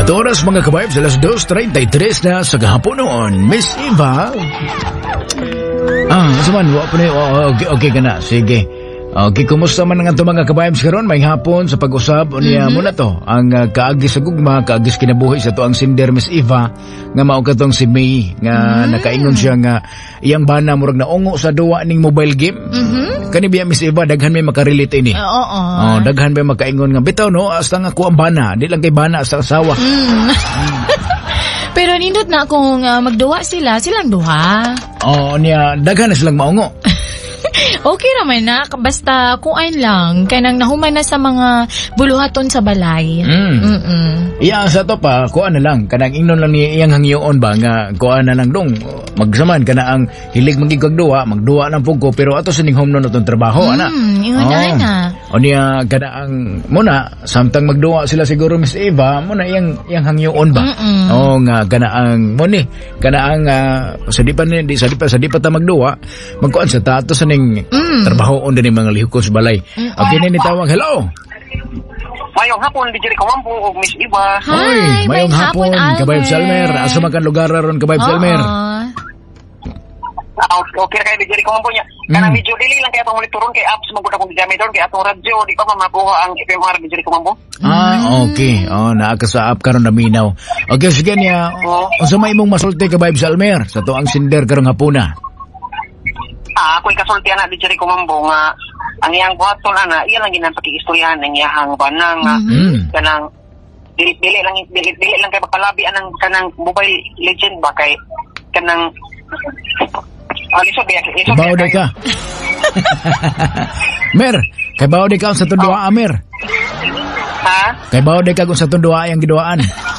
At oras mga kabayab sa alas 2:33 na sa kahapon noon. Miss Eva. Saman, okay ka na. Sige. Okay, kumusta man nga ito mga kabayabs karon? May hapon sa pag-usab niya muna to. Ang kaagis sa gugma, kaagis kinabuhi sa to ang sinder Miss Eva nga mao katong si May nga nakaingon siya nga iyang bana murag na ungo sa duwa ning mobile game. Kani biya Miss Eva daghan may makarelate ini. Oo. Daghan may makaingon nga bitaw no hasta nga ko ang bana, di lang kay bana sa asawa. Pero nindot na kung magduwa silang duha. Oo niya daghan na silang maungo. Okay raman na, basta kuan lang, kaya nang nahuman na sa mga buluhaton sa balay. Iya, sa to pa, kuan na lang, kanang ingnon lang ni iyang hangyoon ba, nga kuan na lang dong, magsaman, kana ang hilig magigagduwa, magduwa ng pugko, pero ato sining home nun itong trabaho, ana. Yun na. O niya, kana ang, muna, samtang magduwa sila siguro, Miss Eva, muna iyang hangyoon ba? O nga, kana ang, muni, kana ang, sa di pa ta magduwa, magkuan sa tato sa ning trabaho on din mga lihukos balay. Okay na nitawag. Hello. Mayong hapon di jeri Kumambo og Miss Eva. Hoy, mayong hapon Kabayb Salmer. Asa man kan lugar ron Kabayb Salmer? Okay kay di jeri Kumambo nya. Kana medyo dili lang kay atong monitoron kay apps magud akong gigamit doon kay atong radyo di pa makuha ang FMR di jeri Kumambo. Okay. naa ka sa app karon naminaw. Okay sige niya. Unsa may imong masulti Kabayb Salmer sa tuang sinder karong hapuna? Ako'y kasultihan na di jeri Kumambo nga ang iyang buhaton ana iya lang ginang pakikistoryahan ng iyang banang kanang dili lang kay pagpalabi anang kanang Mobile Legend ba kay kanang Kabaw de ka. Mer, kabaw de ka sa tundua Mer. Kabaw de ka kung sa tundua yang giduaan.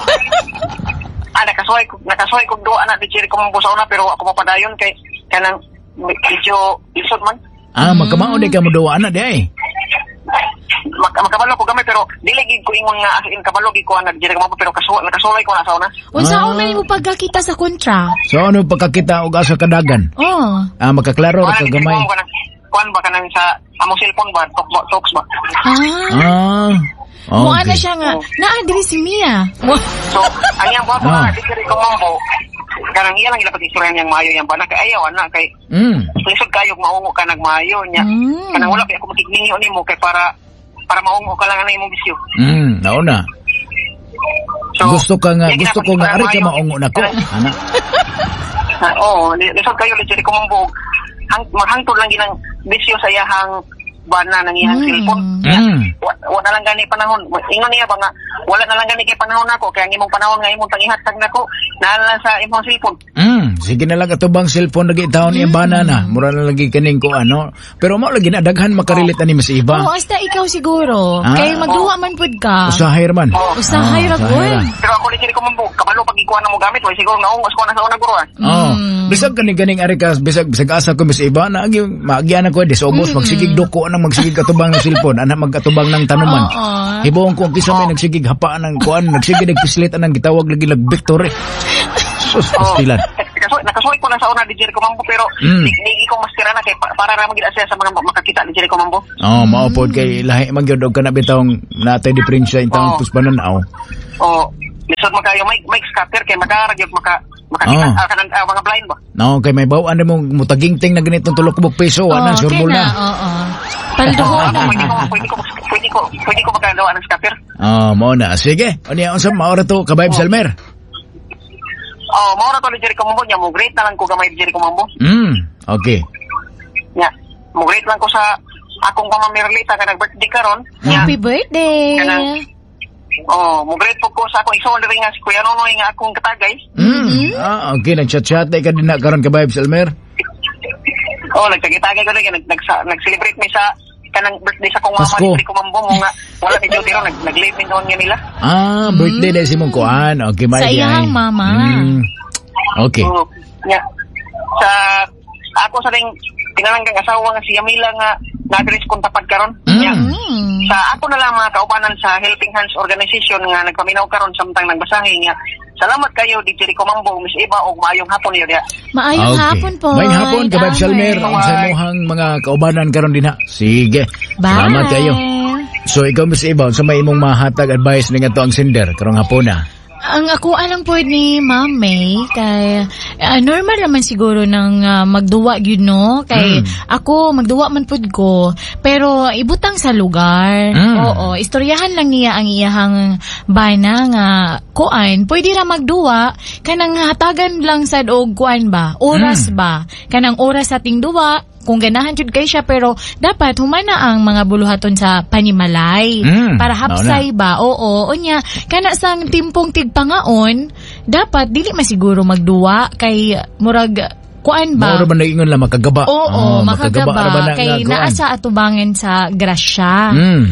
Nakasuhay kog duwa na di jeri Kumambo sa una pero ako mapadayon kay kanang medyo isod man. Magkamao di ka mo duwa na di ay. Makabalo ko gamay pero dili gid ko ingon nga as in kabalo gid ko ana di jeri Kumambo pero nakasulay ko na sa una. Unsa man mo pagkakita sa kontra? So ano pagkakita og asa kadagan? Makaklaro ra ka gamay. Kuan ba kanang sa among cellphone ba talks ba? Okay. Mo ana siya nga naa-diri si Mia. So ang yang buhat na di jeri Kumambo kanang iya lang gila pag-istoryahan yang maayo yang bana kay ayaw ana kay lisod kayo maungo ka nagmaayo nya kanang wala kay ako makigninyo nimo kay para maungo ka lang ana imong bisyo. Nauna. So, gusto ko nga ari ka maungo nako ana. Lisod kayo li jeri Kumambo maghangtod lang ginang bisyo sa iyang bana ng iyang cellphone. Wala lang gani panahon. Ingon niya ba nga wala na lang gani kay panahon nako kaya ang imong panahon nga imong pangihatag nako naala sa imong cellphone. Sige na lang atubang cellphone lagi taon iyang bana na. Mura na lagi kaning ko ano. Pero mao lagi na daghan makarelate ni Miss Eva. Hasta ikaw siguro. Kay magduwa man pud ka. Usahay man. Usahay ra gud. Pero ako li Kumambo kabalo pag ikuha na mo gamit way siguro naungos ko na sa una guro. Bisag ganing ari ka bisag asa ko Miss Eva na maagian ako desobos magsigig doko nang magsigig katubang ng cellphone ana magkatubang ng tanuman. Hibuon ko kisa may nagsigig hapaan ng kuan nagsigig nagpislit anang gitawag lagi lag victory. Sus pastilan. Nakasuhay ko na sa una di jeri Kumambo pero hindi ko mastira na kay para ra magid siya sa mga makakita di jeri Kumambo. Mao pod kay lahi man gyud og kana bitawng natay diferensya intang puspananaw. Lisod makayo may scatter kay magaragyot makakita kanang mga blind ba. No, kay may bawaan mo mutagingting na ganitong 3,000 peso ana surbol na. Palduho na. Pwede ko makagawa ng scatter. Mao na. Sige. Unya unsa maora to Kabayb Salmer? Maura to ni jeri Kumambo nya mo great na lang ko gamay jeri Kumambo. Okay. Nya, mo great lang ko sa akong pamamirlita kanang birthday karon. Happy birthday. Mo great po ko sa akong isolder nga si Kuya Nonoy nga akong katagay. Okay, nag-chat-chat ka din na karon Kabayb Salmer. Nagtagitagay ko rin nag-celebrate mi sa kanang birthday sa kong mama ni Kumambo mo nga wala medyo tiro nag-live min doon nga nila. Birthday na si mong kuan. Okay, sa iyang mama. Okay. Sa ako sa ring tinalanggang asawa nga si Yamila nga nagres kong tapad karon. Sa ako na lang mga kaubanan sa Helping Hands Organization nga nagpaminaw karon samtang nagbasahi nga salamat kayo di jeri Kumambo Miss Eva og maayong hapon niyo dia. Maayong hapon po. Maayong hapon Kabayb Salmer sa imuhang mga kaubanan karon dinha. Sige. Salamat kayo. So ikaw Miss Eva sa may imong mahatag advice ning ato ang sender karong hapon na. Ang ako alang po ni Ma'am May kay normal naman siguro ng magduwa gyud no kay ako magduwa man pud ko pero ibutang sa lugar. Oo, istoryahan lang niya ang iyahang bana nga kuan pwede ra magduwa kanang hatagan lang sad og kuan ba oras ba kanang oras sa ting duwa kung ganahan jud kay siya pero dapat humana ang mga buluhaton sa panimalay para hapsay ba oo unya kana sang timpong tigpangaon dapat dili masiguro magduwa kay murag kuan ba Mura ba naingon lang makagaba? Oo, makagaba kay naa sa atubangan sa grasya.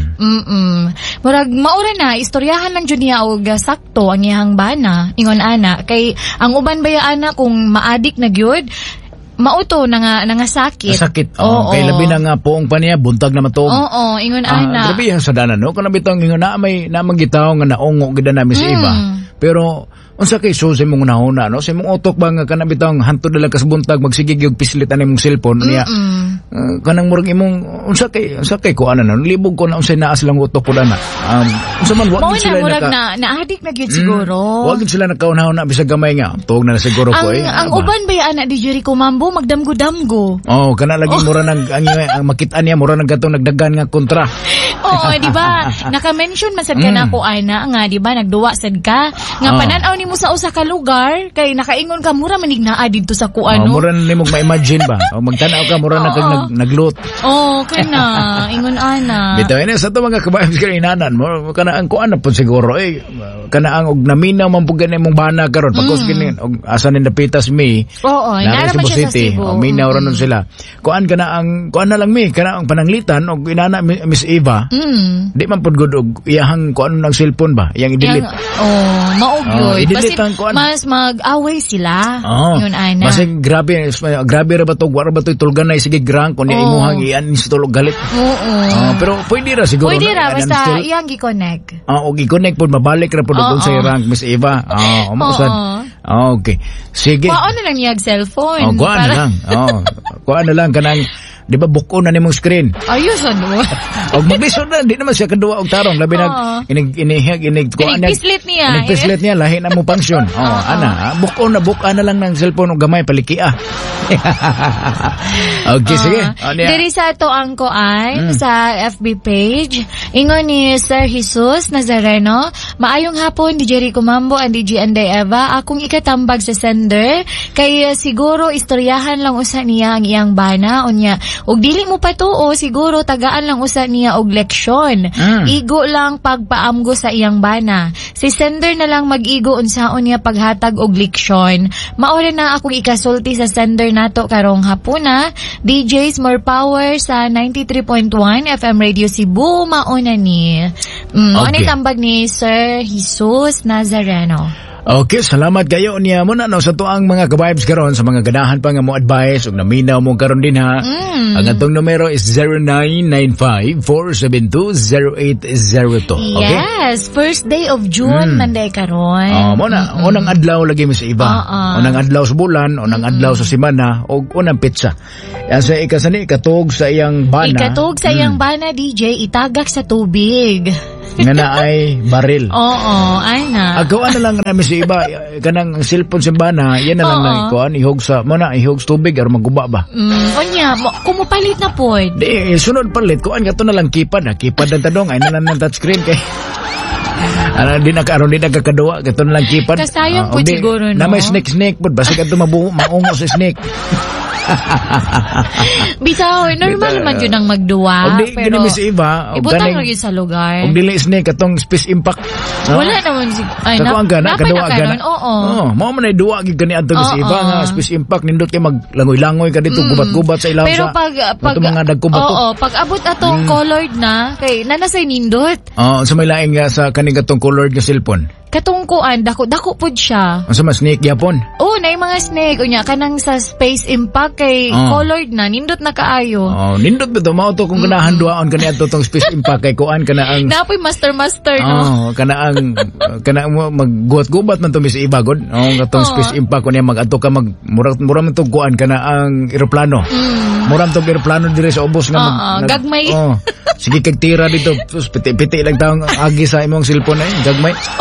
Murag maura na istoryahan lang jud niya og sakto ang iyang bana ingon ana kay ang uban baya ana kung maadik na gyud mauto na nga sakit. Sakit. Kay labi na nga poong pa niya, buntag na matog. Oo, ingon ana. Grabe yung sadanan, no? Kung nabitang ingon na may namagitaw nga naungo gida namin sa iba. Pero, unsa kay susi mong nahuna, no? Sa mong utok ba nga kanabitang hantod na lang kasbuntag, magsigig yung pislit na mong cellphone niya. Kanang murag imong, unsa kay ko ano na, libog ko na unsay naas lang utok ko na. Unsa man, wag sila murag naadik na gyud siguro. Wag sila nakaunahon na bisag gamay nga. Tuog na siguro ko Ang uban ba ana di Jericho Mambo magdamgo-damgo. Kana lagi mura nang ang makita niya mura nang gatong nagdagan nga kontra. Oo, di ba? Naka-mention masad ka na ko ana nga, di ba? Nagduwa sad ka. Nga pananaw nimo sa usa ka lugar kay nakaingon ka mura manig naa didto sa kuano. Mura nimo ma-imagine ba? Magtanaw ka mura na naglut. Kana ingon ana. Bitaw ina sa to mga kabayan sa inanan mo kana ang kuan na pud siguro kana ang og naminaw man pud gani mong bana karon pagkos kini og asa ni napitas mi. Oo, naraman siya sa Cebu. Minaw ra nun sila. Kuan na lang mi kana ang pananglitan og inana Miss Eva. Di man pud gud og iyahang kuan ng cellphone ba? Iyang i-delete. Maugyoy. I-delete ang kuan. Mas mag-away sila. Yun ana. Mas grabe ra ba to? Wala ba to tulganay sige grang kun imuhang i-uninstall og galit. Pero pwede ra siguro. Pwede ra basta iyang gi-connect. Og i-connect pud mabalik ra pud og sa rank Miss Eva. Okay. Sige. Kuan na lang niya cellphone. Kuan na lang. Kuan na lang kanang di ba buko na nimong screen. Ayos ano. Og mabisod na di naman siya kaduwa og tarong labi nag Pinigpislit niya. Pinigpislit niya lahi na mo function. Buko na lang ng cellphone og gamay paliki. Okay, sige. Diri sa ato ang koan sa FB page. Ingon ni Sir Jesus Nazareno, maayong hapon di Jericho Mambo and DJ Anday Eva. Akong ikatambag sa sender kay siguro istoryahan lang usa niya ang iyang bana unya. Og dili mo patuo siguro tagaan lang usa niya og leksyon. Igo lang pagpaamgo sa iyang bana. Si sender na lang mag-igo unsaon niya paghatag og leksyon. Maora na akong ikasulti sa sender nato karong hapuna. DJs more power sa 93.1 FM Radio Cebu mauna ni. Ano tambag ni Sir Jesus Nazareno. Okay, salamat kayo niya muna sa tuang mga ka-vibes karon sa mga ganahan pa nga mo advice ug naminaw mo karon din ha. Ang atong numero is 0995-472-0802. Okay? Yes, first day of June manday karon. Muna unang adlaw lagi mi sa iba. Unang adlaw sa bulan, unang adlaw sa semana ug unang pitsa. Sa ikasani katog sa iyang bana. Ikatog sa iyang bana DJ itagak sa tubig. Nga na ay baril. Ay na. Agawan na lang namin sa iba, kanang cellphone sa bana, yan na lang na ikuan, ihog sa tubig, or maguba ba? Onya, kumupalit na po. Di, sunod palit, kuan ka to na lang keypad na tanong, ay na lang ng touchscreen kay. Di nakakadawa, kato na lang keypad. Kasayang po siguro, no? Na may snake po, basta ka to maungo sa snake. Bitaw, normal man yun ang magduwa. Pero ibutang lagi sa lugar. Kung dili snake katong Space Impact. Wala naman ay kaduwa gana. Mao man ay duwa gid kani adto sa iba nga Space Impact nindot kay maglangoy-langoy ka dito gubat-gubat sa ilaw pero sa. Pero mga dagkubato. pag abot atong colored na kay nanasay nindot. Sa may laing nga sa kaning katong colored nga cellphone. Katungkuan, dako pud siya. Sa mga snake yapon? Nay mga snake. Unya, kanang sa Space Impact kay colored na, nindot na kaayo. Nindot ba ito? Mauto kung ganahan duwaon kani ato tong Space Impact kay kuan kana ang... Napoy master, no? Kana maggubat-gubat man ito sa iba, god. Katong Space Impact, kunya mag-ato ka murang man ito kuan kana ang eroplano. Murang itong eroplano dire sa ubos nga. Gagmay. Sige kag tira dito. Piti lang taong agi sa imong cellphone gagmay. Unya, og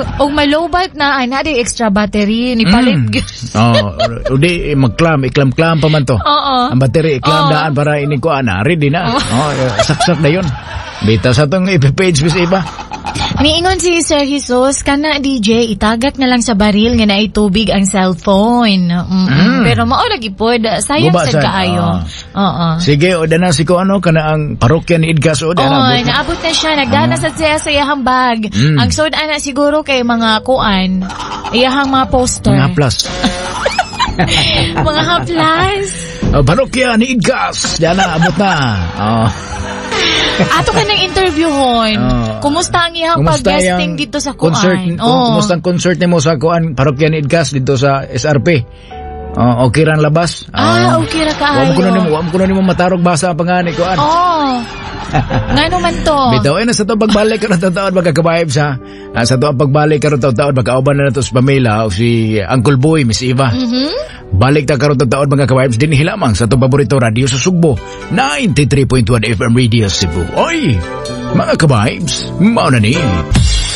og malobat na ay na di extra battery ni palit. Udi iklam-klam pa man to. Oo. Ang battery iklam daan para ini ko ready na. Saksak na yun. Bita sa tong page Miss Eva. Niingon si Sir Jesus, kana DJ, itagat na lang sa baril nga naay tubig ang cellphone. Pero mao lagi pod, sayang Guba, sa kaayo. Oo. Sige, o na si ko kana ang parokya ni Idgas o naabot na siya, nagdana sa iyahang bag. Ang sud ana siguro kay mga kuan, iyahang mga poster. Mga plus. Mga haplas. Parokya ni Idgas, dana abot na. Ato ka ng interviewon. Kumusta ang iyang pag-guesting dito sa kuan? Kumusta ang concert nimo sa kuan parokya ni Idgas dito sa SRP? Okay ran labas? Okay ra kaayo. Wa mo kuno nimo matarog basa ang pangani kuan. Ngano man to? Bitaw na sa to pagbalik karon taon magka-vibes ha. Sa to ang pagbalik karon taon magkauban na nato si Pamela o si Uncle Boy Miss Eva. Balik ta karon taon magka-vibes din hilamang sa to paborito radio sa Sugbo 93.1 FM Radio Cebu. Oy, mga ka-vibes, mao na ni.